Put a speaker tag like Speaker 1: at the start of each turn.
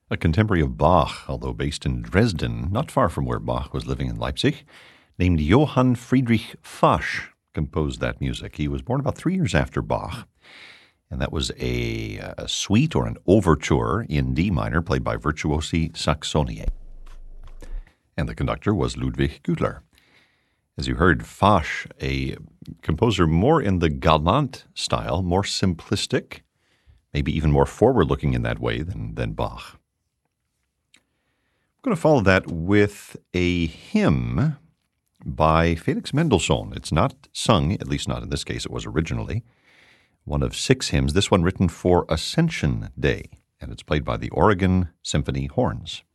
Speaker 1: A contemporary of Bach, although based in Dresden, not far from where Bach was living in Leipzig, named Johann Friedrich Fasch, composed that music. He was born about 3 years after Bach, and that was a suite or an overture in D minor played by Virtuosi Saxonie. And the conductor was Ludwig Gütler. As you heard, Fasch, a composer more in the galant style, more simplistic, maybe even more forward-looking in that way than Bach. I'm going to follow that with a hymn by Felix Mendelssohn. It's not sung, at least not in this case, it was originally, one of 6 hymns, this one written for Ascension Day, and it's played by the Oregon Symphony Horns.